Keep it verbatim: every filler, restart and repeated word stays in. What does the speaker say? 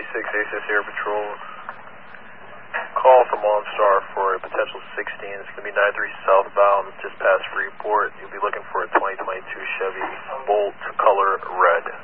eighty-six Access Air Patrol. Call from Lone Star for a potential sixteen. It's going to be nine three southbound, just past Freeport. You'll be looking for a twenty twenty-two Chevy Bolt color red.